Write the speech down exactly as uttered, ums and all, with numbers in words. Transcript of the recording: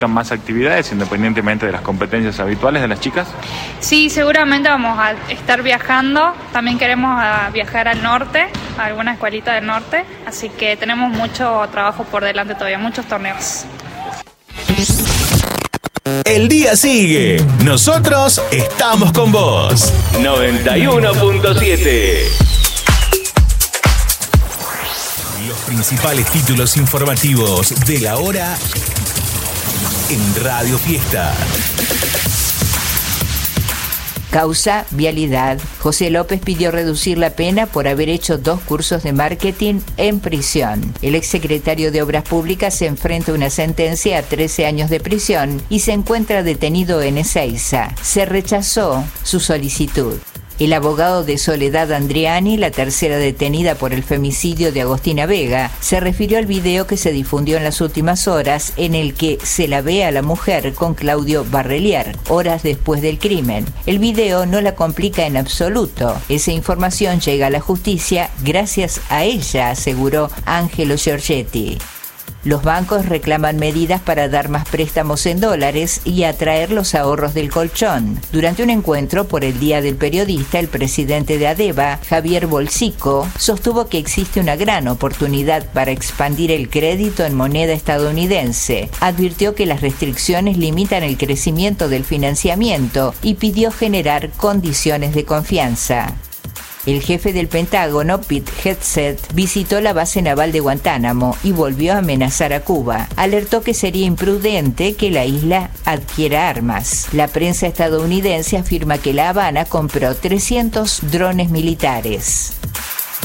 más actividades independientemente de las competencias habituales de las chicas? Sí, seguramente vamos a estar viajando. También queremos a viajar al norte, a alguna escuelita del norte. Así que tenemos mucho trabajo por delante todavía, muchos torneos. El día sigue. Nosotros estamos con vos. noventa y uno punto siete. Los principales títulos informativos de la hora en Radio Fiesta. Causa, vialidad. José López pidió reducir la pena por haber hecho dos cursos de marketing en prisión. El exsecretario de Obras Públicas se enfrenta a una sentencia a trece años de prisión y se encuentra detenido en Ezeiza. Se rechazó su solicitud. El abogado de Soledad Andriani, la tercera detenida por el femicidio de Agostina Vega, se refirió al video que se difundió en las últimas horas en el que se la ve a la mujer con Claudio Barrelier, horas después del crimen. El video no la complica en absoluto. Esa información llega a la justicia gracias a ella, aseguró Angelo Giorgetti. Los bancos reclaman medidas para dar más préstamos en dólares y atraer los ahorros del colchón. Durante un encuentro por el Día del Periodista, el presidente de ADEVA, Javier Bolsico, sostuvo que existe una gran oportunidad para expandir el crédito en moneda estadounidense. Advirtió que las restricciones limitan el crecimiento del financiamiento y pidió generar condiciones de confianza. El jefe del Pentágono, Pete Hegseth, visitó la base naval de Guantánamo y volvió a amenazar a Cuba. Alertó que sería imprudente que la isla adquiera armas. La prensa estadounidense afirma que La Habana compró trescientos drones militares.